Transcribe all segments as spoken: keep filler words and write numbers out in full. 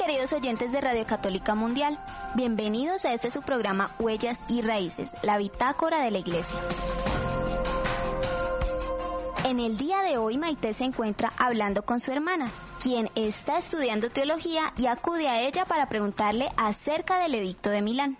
queridos oyentes de Radio Católica Mundial, bienvenidos a este su programa Huellas y Raíces, la bitácora de la Iglesia. En el día de hoy Maite se encuentra hablando con su hermana, quien está estudiando teología y acude a ella para preguntarle acerca del Edicto de Milán.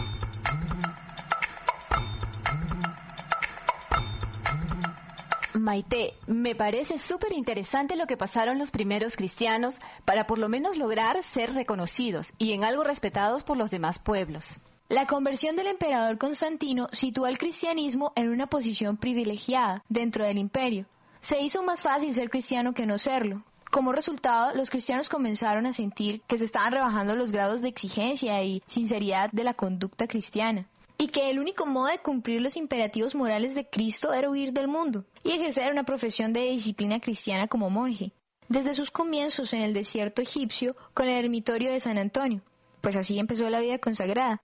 Maite, me parece súper interesante lo que pasaron los primeros cristianos para por lo menos lograr ser reconocidos y en algo respetados por los demás pueblos. La conversión del emperador Constantino situó al cristianismo en una posición privilegiada dentro del imperio. Se hizo más fácil ser cristiano que no serlo. Como resultado, los cristianos comenzaron a sentir que se estaban rebajando los grados de exigencia y sinceridad de la conducta cristiana, y que el único modo de cumplir los imperativos morales de Cristo era huir del mundo y ejercer una profesión de disciplina cristiana como monje, desde sus comienzos en el desierto egipcio con el ermitorio de San Antonio. Pues así empezó la vida consagrada.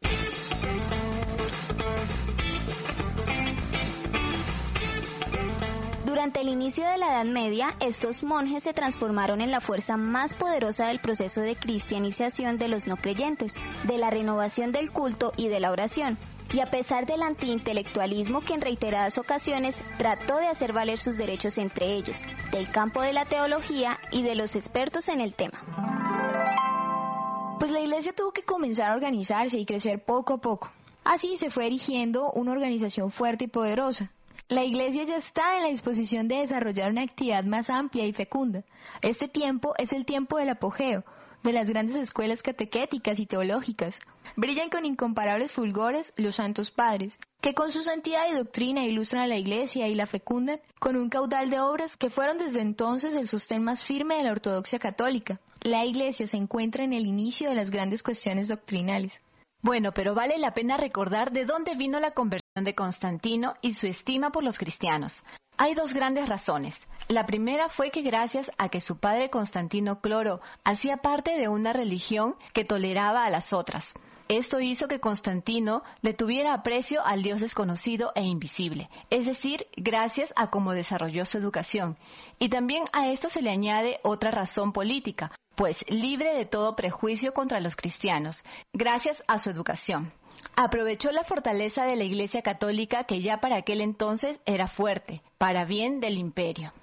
Durante el inicio de la Edad Media, estos monjes se transformaron en la fuerza más poderosa del proceso de cristianización de los no creyentes, de la renovación del culto y de la oración. Y a pesar del antiintelectualismo que en reiteradas ocasiones trató de hacer valer sus derechos entre ellos, del campo de la teología y de los expertos en el tema. Pues la Iglesia tuvo que comenzar a organizarse y crecer poco a poco. Así se fue erigiendo una organización fuerte y poderosa. La Iglesia ya está en la disposición de desarrollar una actividad más amplia y fecunda. Este tiempo es el tiempo del apogeo, de las grandes escuelas catequéticas y teológicas. Brillan con incomparables fulgores los santos padres, que con su santidad y doctrina ilustran a la Iglesia y la fecundan con un caudal de obras que fueron desde entonces el sostén más firme de la ortodoxia católica. La Iglesia se encuentra en el inicio de las grandes cuestiones doctrinales. Bueno, pero vale la pena recordar de dónde vino la conversión de Constantino y su estima por los cristianos. Hay dos grandes razones. La primera fue que gracias a que su padre Constantino Cloro hacía parte de una religión que toleraba a las otras. Esto hizo que Constantino le tuviera aprecio al Dios desconocido e invisible, es decir, gracias a cómo desarrolló su educación. Y también a esto se le añade otra razón política, pues libre de todo prejuicio contra los cristianos, gracias a su educación. Aprovechó la fortaleza de la Iglesia Católica, que ya para aquel entonces era fuerte, para bien del imperio.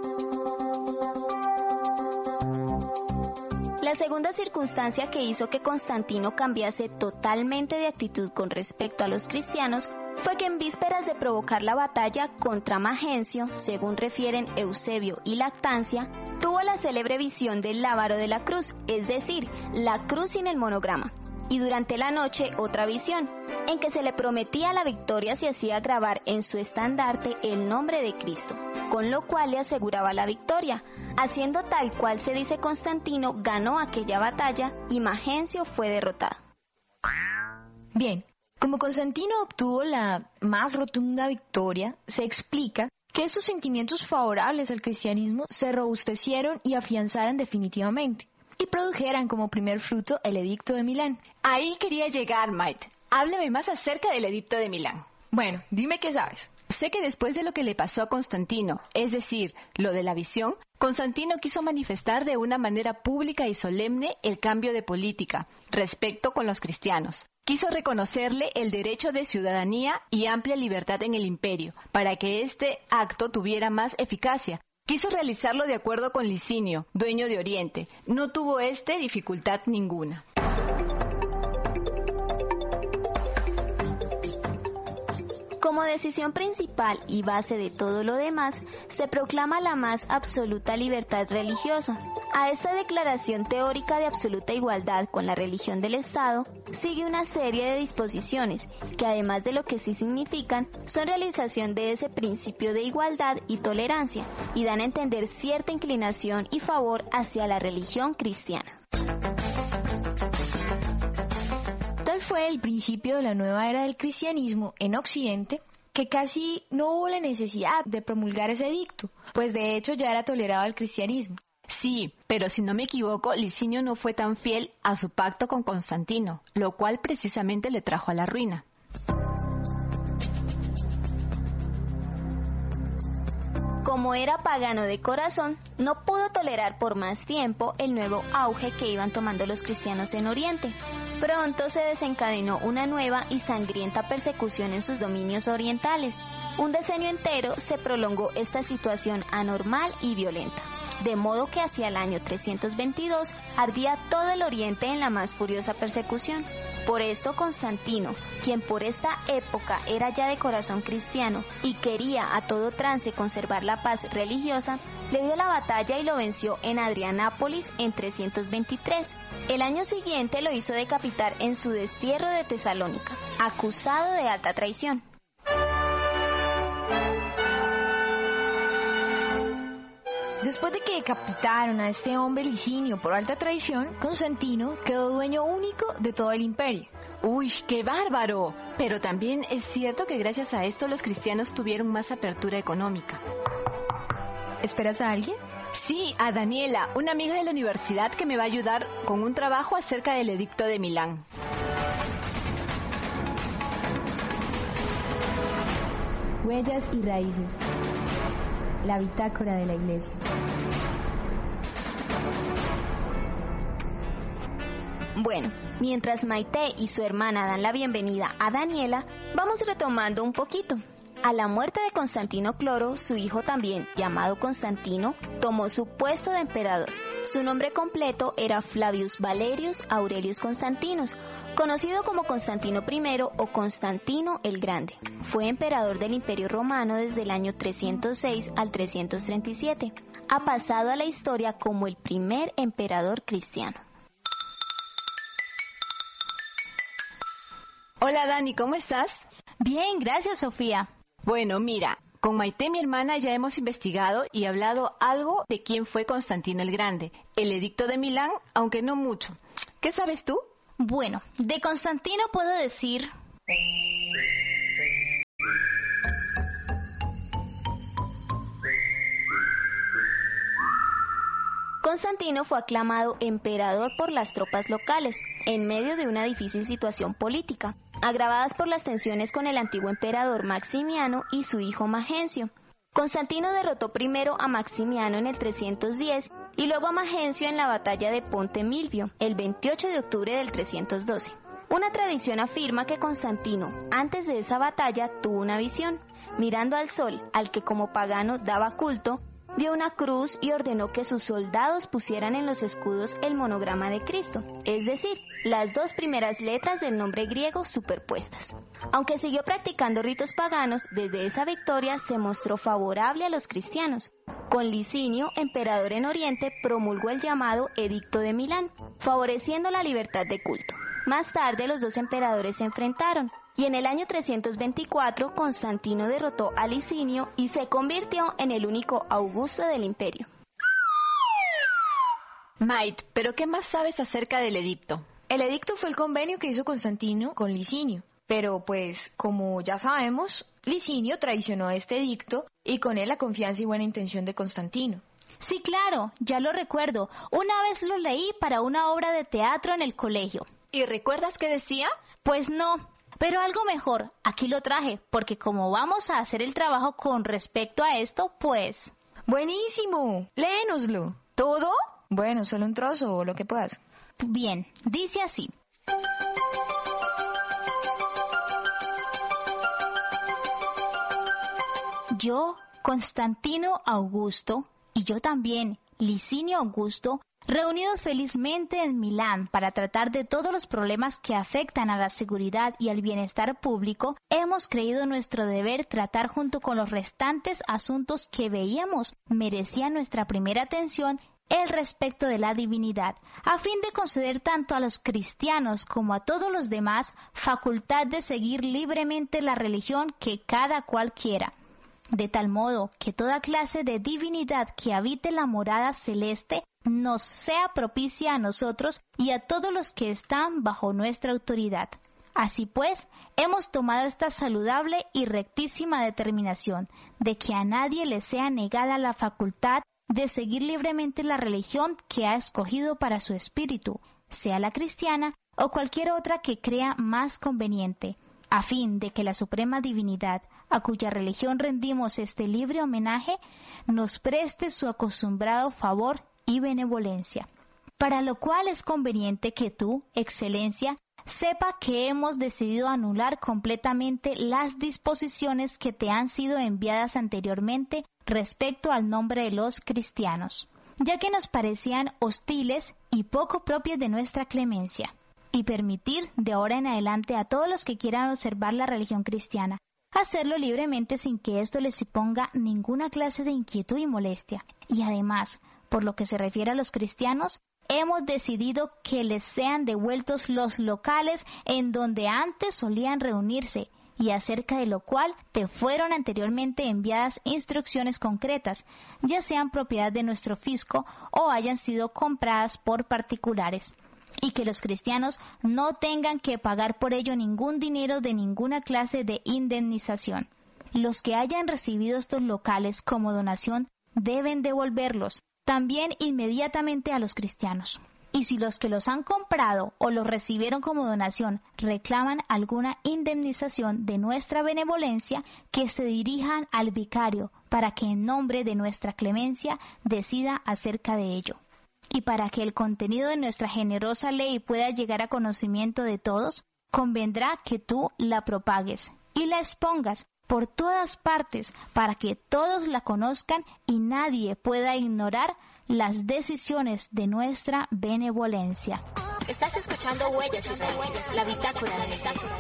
La segunda circunstancia que hizo que Constantino cambiase totalmente de actitud con respecto a los cristianos fue que en vísperas de provocar la batalla contra Magencio, según refieren Eusebio y Lactancia, tuvo la célebre visión del lábaro de la cruz, es decir, la cruz sin el monograma. Y durante la noche otra visión, en que se le prometía la victoria si hacía grabar en su estandarte el nombre de Cristo, con lo cual le aseguraba la victoria. Haciendo tal cual se dice, Constantino ganó aquella batalla y Magencio fue derrotado. Bien, como Constantino obtuvo la más rotunda victoria, se explica que estos sentimientos favorables al cristianismo se robustecieron y afianzaron definitivamente, y produjeran como primer fruto el Edicto de Milán. Ahí quería llegar, Maite. Háblame más acerca del Edicto de Milán. Bueno, dime qué sabes. Sé que después de lo que le pasó a Constantino, es decir, lo de la visión, Constantino quiso manifestar de una manera pública y solemne el cambio de política respecto con los cristianos. Quiso reconocerle el derecho de ciudadanía y amplia libertad en el imperio, para que este acto tuviera más eficacia. Quiso realizarlo de acuerdo con Licinio, dueño de Oriente. No tuvo este dificultad ninguna. Como decisión principal y base de todo lo demás, se proclama la más absoluta libertad religiosa. A esta declaración teórica de absoluta igualdad con la religión del Estado, sigue una serie de disposiciones que, además de lo que sí significan, son realización de ese principio de igualdad y tolerancia, y dan a entender cierta inclinación y favor hacia la religión cristiana. Tal fue el principio de la nueva era del cristianismo en Occidente, que casi no hubo la necesidad de promulgar ese edicto, pues de hecho ya era tolerado el cristianismo. Sí, pero si no me equivoco, Licinio no fue tan fiel a su pacto con Constantino, lo cual precisamente le trajo a la ruina. Como era pagano de corazón, no pudo tolerar por más tiempo el nuevo auge que iban tomando los cristianos en Oriente. Pronto se desencadenó una nueva y sangrienta persecución en sus dominios orientales. Un decenio entero se prolongó esta situación anormal y violenta, de modo que hacia el año trescientos veintidós ardía todo el Oriente en la más furiosa persecución. Por esto Constantino, quien por esta época era ya de corazón cristiano y quería a todo trance conservar la paz religiosa, le dio la batalla y lo venció en Adrianápolis en trescientos veintitrés. El año siguiente lo hizo decapitar en su destierro de Tesalónica, acusado de alta traición. Después de que decapitaron a este hombre Licinio por alta traición, Constantino quedó dueño único de todo el imperio. ¡Uy, qué bárbaro! Pero también es cierto que gracias a esto los cristianos tuvieron más apertura económica. ¿Esperas a alguien? Sí, a Daniela, una amiga de la universidad que me va a ayudar con un trabajo acerca del Edicto de Milán. Huellas y raíces. La bitácora de la Iglesia. Bueno, mientras Maite y su hermana dan la bienvenida a Daniela, vamos retomando un poquito. A la muerte de Constantino Cloro, su hijo también, llamado Constantino, tomó su puesto de emperador. Su nombre completo era Flavius Valerius Aurelius Constantinus, conocido como Constantino primero o Constantino el Grande. Fue emperador del Imperio Romano desde el año trescientos seis al trescientos treinta y siete. Ha pasado a la historia como el primer emperador cristiano. Hola Dani, ¿cómo estás? Bien, gracias Sofía. Bueno, mira, con Maite, mi hermana, ya hemos investigado y hablado algo de quién fue Constantino el Grande, el Edicto de Milán, aunque no mucho. ¿Qué sabes tú? Bueno, de Constantino puedo decir... Constantino fue aclamado emperador por las tropas locales, en medio de una difícil situación política, agravadas por las tensiones con el antiguo emperador Maximiano y su hijo Magencio. Constantino derrotó primero a Maximiano en el trescientos diez y luego a Magencio en la batalla de Ponte Milvio, el veintiocho de octubre del trescientos doce. Una tradición afirma que Constantino, antes de esa batalla, tuvo una visión. Mirando al sol, al que como pagano daba culto, vio una cruz y ordenó que sus soldados pusieran en los escudos el monograma de Cristo, es decir, las dos primeras letras del nombre griego superpuestas. Aunque siguió practicando ritos paganos, desde esa victoria se mostró favorable a los cristianos. Con Licinio, emperador en Oriente, promulgó el llamado Edicto de Milán, favoreciendo la libertad de culto. Más tarde los dos emperadores se enfrentaron, y en el año trescientos veinticuatro Constantino derrotó a Licinio y se convirtió en el único Augusto del imperio. Mait, ¿pero qué más sabes acerca del edicto? El edicto fue el convenio que hizo Constantino con Licinio, pero pues, como ya sabemos, Licinio traicionó este edicto y con él la confianza y buena intención de Constantino. Sí, claro, ya lo recuerdo. Una vez lo leí para una obra de teatro en el colegio. ¿Y recuerdas qué decía? Pues no. Pero algo mejor, aquí lo traje, porque como vamos a hacer el trabajo con respecto a esto, pues... ¡Buenísimo! Léenoslo. ¿Todo? Bueno, solo un trozo o lo que puedas. Bien, dice así. Yo, Constantino Augusto, y yo también, Licinio Augusto, reunidos felizmente en Milán para tratar de todos los problemas que afectan a la seguridad y al bienestar público, hemos creído nuestro deber tratar junto con los restantes asuntos que veíamos merecían nuestra primera atención el respecto de la divinidad, a fin de conceder tanto a los cristianos como a todos los demás facultad de seguir libremente la religión que cada cual quiera, de tal modo que toda clase de divinidad que habite la morada celeste nos sea propicia a nosotros y a todos los que están bajo nuestra autoridad. Así pues, hemos tomado esta saludable y rectísima determinación de que a nadie le sea negada la facultad de seguir libremente la religión que ha escogido para su espíritu, sea la cristiana o cualquier otra que crea más conveniente, a fin de que la suprema divinidad, a cuya religión rendimos este libre homenaje, nos preste su acostumbrado favor y benevolencia. Para lo cual es conveniente que tú, Excelencia, sepa que hemos decidido anular completamente las disposiciones que te han sido enviadas anteriormente respecto al nombre de los cristianos, ya que nos parecían hostiles y poco propias de nuestra clemencia, y permitir de ahora en adelante a todos los que quieran observar la religión cristiana, hacerlo libremente sin que esto les suponga ninguna clase de inquietud y molestia. Y además, por lo que se refiere a los cristianos, hemos decidido que les sean devueltos los locales en donde antes solían reunirse, y acerca de lo cual te fueron anteriormente enviadas instrucciones concretas, ya sean propiedad de nuestro fisco o hayan sido compradas por particulares, y que los cristianos no tengan que pagar por ello ningún dinero de ninguna clase de indemnización. Los que hayan recibido estos locales como donación deben devolverlos también inmediatamente a los cristianos. Y si los que los han comprado o los recibieron como donación reclaman alguna indemnización de nuestra benevolencia, que se dirijan al vicario para que en nombre de nuestra clemencia decida acerca de ello. Y para que el contenido de nuestra generosa ley pueda llegar a conocimiento de todos, convendrá que tú la propagues y la expongas por todas partes para que todos la conozcan y nadie pueda ignorar las decisiones de nuestra benevolencia. Estás escuchando Huellas y Huellas, la bitácora de bitácora.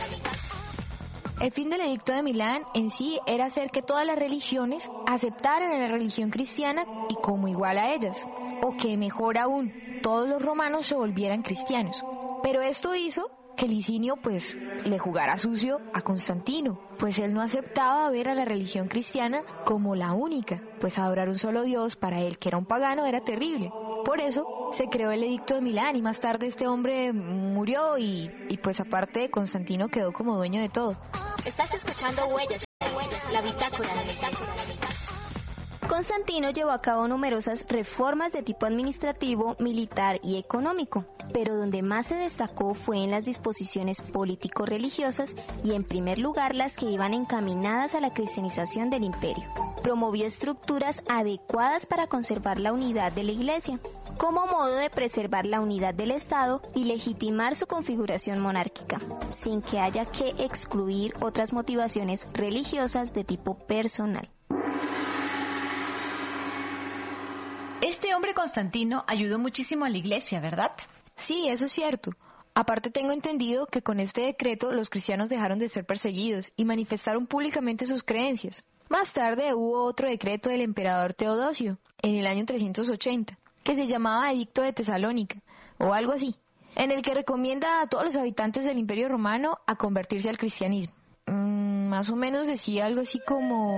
El fin del edicto de Milán en sí era hacer que todas las religiones aceptaran a la religión cristiana y como igual a ellas, o que mejor aún, todos los romanos se volvieran cristianos. Pero esto hizo que Licinio pues le jugara sucio a Constantino, pues él no aceptaba ver a la religión cristiana como la única, pues adorar un solo Dios para él, que era un pagano, era terrible. Por eso se creó el edicto de Milán y más tarde este hombre murió y, y pues aparte de Constantino quedó como dueño de todo. Estás escuchando Huellas, Huellas, la bitácora de bitácora. Constantino llevó a cabo numerosas reformas de tipo administrativo, militar y económico, pero donde más se destacó fue en las disposiciones político-religiosas y en primer lugar las que iban encaminadas a la cristianización del imperio. Promovió estructuras adecuadas para conservar la unidad de la Iglesia, como modo de preservar la unidad del Estado y legitimar su configuración monárquica, sin que haya que excluir otras motivaciones religiosas de tipo personal. Este hombre Constantino ayudó muchísimo a la iglesia, ¿verdad? Sí, eso es cierto. Aparte tengo entendido que con este decreto los cristianos dejaron de ser perseguidos y manifestaron públicamente sus creencias. Más tarde hubo otro decreto del emperador Teodosio, en el año trescientos ochenta, que se llamaba Edicto de Tesalónica, o algo así, en el que recomienda a todos los habitantes del Imperio Romano a convertirse al cristianismo. Mm, más o menos decía algo así como: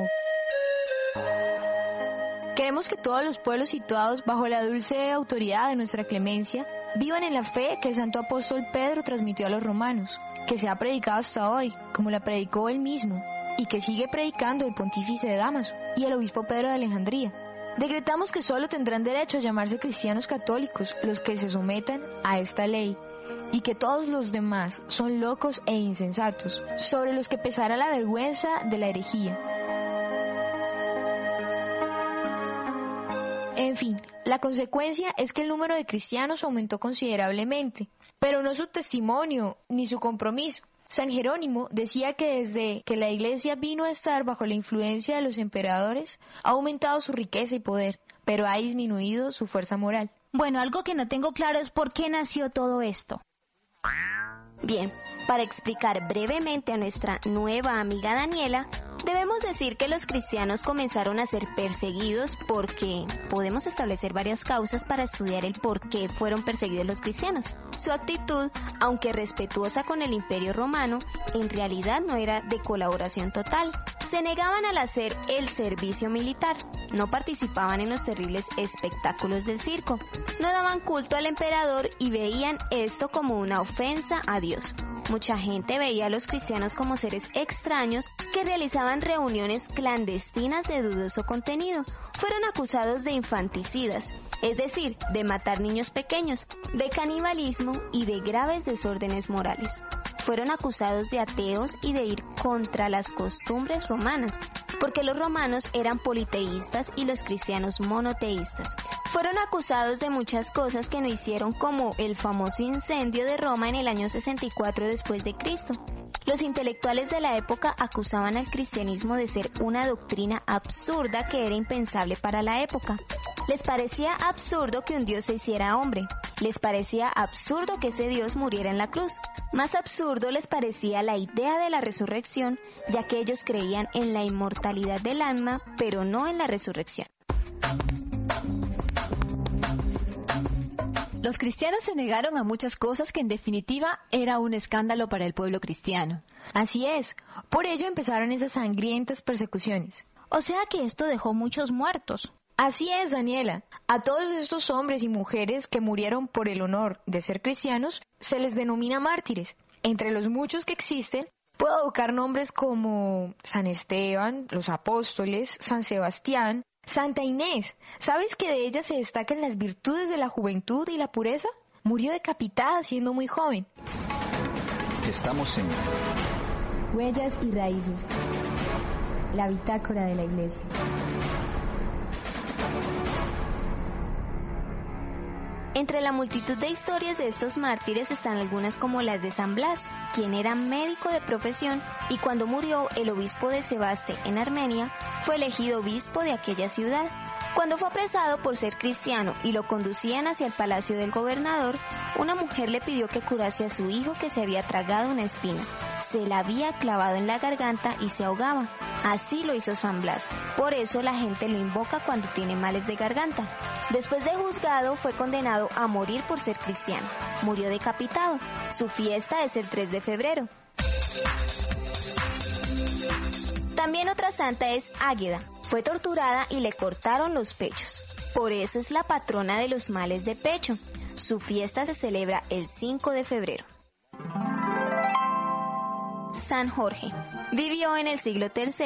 queremos que todos los pueblos situados bajo la dulce autoridad de nuestra clemencia vivan en la fe que el santo apóstol Pedro transmitió a los romanos, que se ha predicado hasta hoy, como la predicó él mismo, y que sigue predicando el pontífice de Dámaso y el obispo Pedro de Alejandría. Decretamos que solo tendrán derecho a llamarse cristianos católicos los que se sometan a esta ley, y que todos los demás son locos e insensatos, sobre los que pesará la vergüenza de la herejía. En fin, la consecuencia es que el número de cristianos aumentó considerablemente, pero no su testimonio ni su compromiso. San Jerónimo decía que desde que la Iglesia vino a estar bajo la influencia de los emperadores, ha aumentado su riqueza y poder, pero ha disminuido su fuerza moral. Bueno, algo que no tengo claro es por qué nació todo esto. Bien, para explicar brevemente a nuestra nueva amiga Daniela, debemos decir que los cristianos comenzaron a ser perseguidos porque podemos establecer varias causas para estudiar el por qué fueron perseguidos los cristianos. Su actitud, aunque respetuosa con el Imperio Romano, en realidad no era de colaboración total. Se negaban al hacer el servicio militar, no participaban en los terribles espectáculos del circo, no daban culto al emperador y veían esto como una ofensa a Dios. Mucha gente veía a los cristianos como seres extraños que realizaban reuniones clandestinas de dudoso contenido. Fueron acusados de infanticidas, es decir, de matar niños pequeños, de canibalismo y de graves desórdenes morales. Fueron acusados de ateos y de ir contra las costumbres romanas, porque los romanos eran politeístas y los cristianos monoteístas. Fueron acusados de muchas cosas que no hicieron, como el famoso incendio de Roma en el año sesenta y cuatro después de Cristo. Los intelectuales de la época acusaban al cristianismo de ser una doctrina absurda que era impensable para la época. Les parecía absurdo que un Dios se hiciera hombre. Les parecía absurdo que ese Dios muriera en la cruz. Más absurdo les parecía la idea de la resurrección, ya que ellos creían en la inmortalidad del alma, pero no en la resurrección. Los cristianos se negaron a muchas cosas que en definitiva era un escándalo para el pueblo cristiano. Así es, por ello empezaron esas sangrientas persecuciones. O sea que esto dejó muchos muertos. Así es, Daniela. A todos estos hombres y mujeres que murieron por el honor de ser cristianos, se les denomina mártires. Entre los muchos que existen, puedo evocar nombres como San Esteban, los apóstoles, San Sebastián, Santa Inés. ¿Sabes que de ella se destacan las virtudes de la juventud y la pureza? Murió decapitada siendo muy joven. Estamos en Huellas y raíces. La bitácora de la Iglesia. Entre la multitud de historias de estos mártires están algunas como las de San Blas, quien era médico de profesión y cuando murió el obispo de Sebaste en Armenia, fue elegido obispo de aquella ciudad. Cuando fue apresado por ser cristiano y lo conducían hacia el palacio del gobernador, una mujer le pidió que curase a su hijo que se había tragado una espina. Se la había clavado en la garganta y se ahogaba. Así lo hizo San Blas. Por eso la gente lo invoca cuando tiene males de garganta. Después de juzgado, fue condenado a morir por ser cristiano. Murió decapitado. Su fiesta es el tres de febrero. También otra santa es Águeda. Fue torturada y le cortaron los pechos. Por eso es la patrona de los males de pecho. Su fiesta se celebra el cinco de febrero. San Jorge. Vivió en el siglo tercero